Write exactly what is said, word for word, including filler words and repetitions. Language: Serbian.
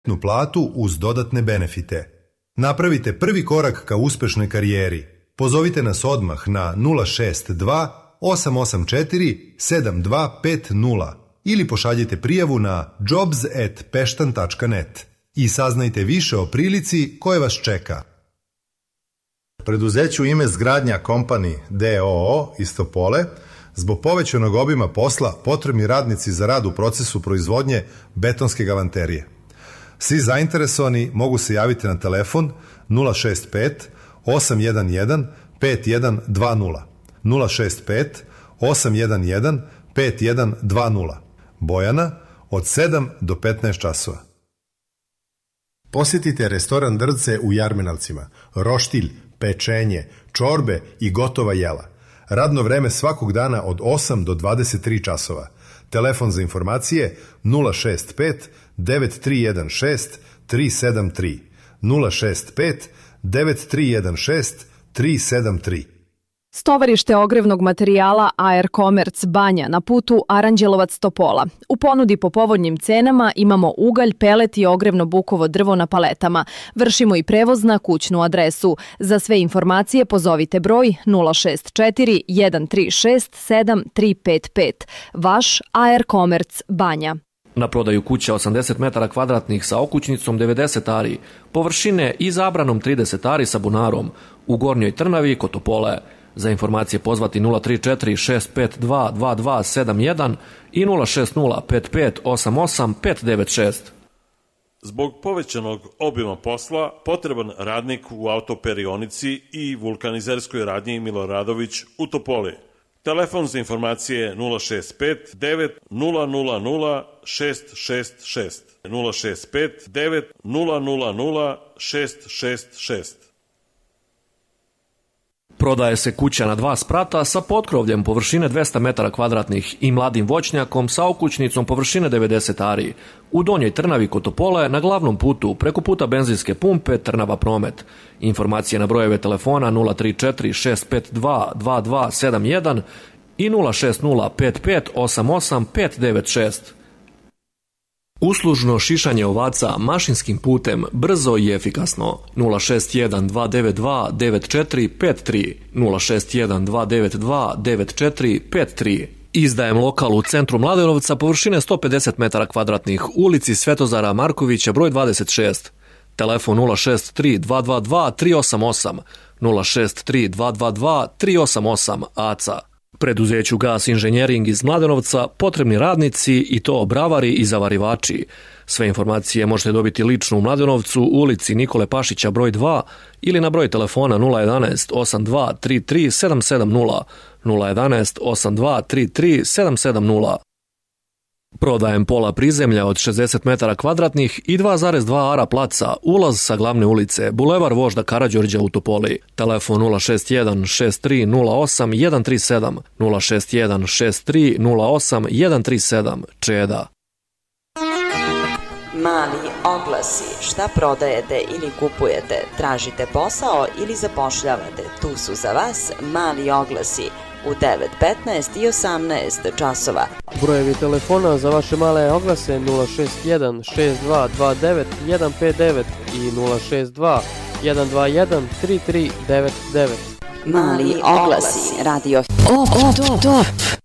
platu uz dodatne benefite. Napravite prvi korak ka uspešnoj karijeri. Pozovite nas odmah na nula šest dva osam osam četiri sedam dva pet nula ili pošaljite prijavu na jobs at peštan tačka net i saznajte više o prilici koje vas čeka. Preduzeću ime Zgradnja Company d o o iz Topole zbog povećanog obima posla potrebni radnici za rad u procesu proizvodnje betonske galanterije. Svi zainteresovani mogu se javiti na telefon nula šest pet osam jedan jedan pet jedan dva nula nula šest pet osam jedan jedan pet jedan dva nula. Bojana od sedam do petnaest časova. Posjetite restoran Drce u Jarmenalcima, roštilj, pečenje, čorbe i gotova jela. Radno vreme svakog dana od osam do dvadeset tri časova. Telefon za informacije nula šest pet devet tri jedan šest tri sedam tri nula šest pet devet tri jedan šest tri sedam tri. Stovarište ogrevnog materijala A R Commerce Banja na putu Aranđelovac-Topola. U ponudi po povoljnim cenama imamo ugalj, pelet i ogrevno bukovo drvo na paletama. Vršimo i prevoz na kućnu adresu. Za sve informacije pozovite broj nula šest četiri jedan tri šest sedam tri pet pet. Vaš A R Commerce Banja. Na prodaju kuća osamdeset metara kvadratnih sa okućnicom devedeset ari, površine i zabranom trideset ari sa bunarom u Gornjoj Trnavi kod Topole. Za informacije pozvati nula tri četiri šest pet dva dva dva sedam jedan i nula šest nula pet pet osam osam pet devet šest. Zbog povećanog obima posla, potreban radnik u autoperionici i vulkanizerskoj radnji Miloradović u Topoli. Telefon za informacije nula šest pet devet nula nula nula šest šest šest nula šest pet devet nula nula nula šest šest šest. Prodaje se kuća na dva sprata sa potkrovljem površine dvesta metara kvadratnih i mladim voćnjakom sa okućnicom površine devedeset ari. U Donjoj Trnavi kod Topole na glavnom putu preko puta benzinske pumpe Trnava Promet. Informacije na brojeve telefona nula tri četiri šest pet dva dva dva sedam jedan i nula šest nula pet pet osam osam pet devet šest. Uslužno šišanje ovaca mašinskim putem brzo i efikasno. nula šest jedan dva devet dva devet četiri pet tri nula šest jedan dva devet dva devet četiri pet tri. Izdajem lokal u centru Mladenovca površine sto pedeset metara kvadratnih, ulici Svetozara Markovića broj dvadeset šest. Telefon nula šest tri dva dva dva tri osam osam nula šest tri dva dva dva tri osam osam A C A. Preduzeću Gas Inženjering iz Mladenovca potrebni radnici i to bravari i zavarivači. Sve informacije možete dobiti lično u Mladenovcu, ulici Nikole Pašića broj dva ili na broj telefona nula jedanaest osam dva tri tri sedam sedam nula nula jedanaest osam dva tri tri sedam sedam nula. Prodajem pola prizemlja od šezdeset metara kvadratnih i dva zarez dva ara placa, ulaz sa glavne ulice, bulevar Vožda Karađorđa u Topoli. Telefon nula šest jedan šest tri nula osam jedan tri sedam nula šest jedan šest tri nula osam jedan tri sedam. Čeda. Mali oglasi. Šta prodajete ili kupujete? Tražite posao ili zapošljavate? Tu su za vas mali oglasi. U devet, petnaest i osamnaest časova. Brojevi telefona za vaše male oglase nula šest jedan šest dva dva devet jedan pet devet i nula šest dva jedan dva jedan tri tri devet devet. Mali oglasi. Radio Op, op, top.